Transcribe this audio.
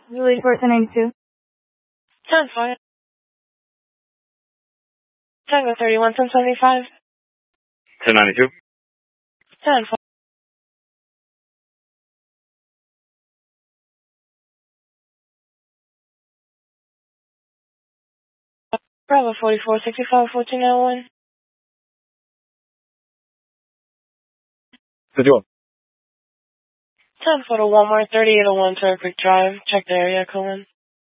Julie 1492. 10-4. Tango 31, 1075. 1092. 10-4. Bravo 44, 65, 1401. 51. 10-4 to Walmart, 3801 Turkwick Drive. Check the area, Cohen.